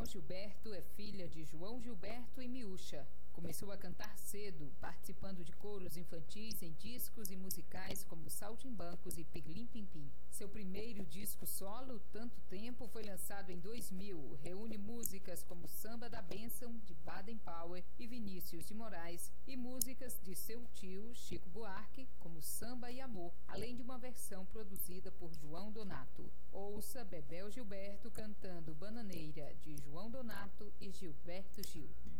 Bebel Gilberto é filha de João Gilberto e Miúcha. Começou a cantar cedo, participando de coros infantis em discos e musicais como Saltimbancos e Pirlim Pimpim. Seu primeiro disco solo, Tanto Tempo, foi lançado em 2000. Reúne músicas como Samba da Bênção, de Baden Powell e Vinícius de Moraes, e músicas de seu tio, Chico Buarque, como Samba e Amor, além de uma versão produzida por João Donato. Ouça Bebel Gilberto cantando Bananeira, de João Donato e Gilberto Gil.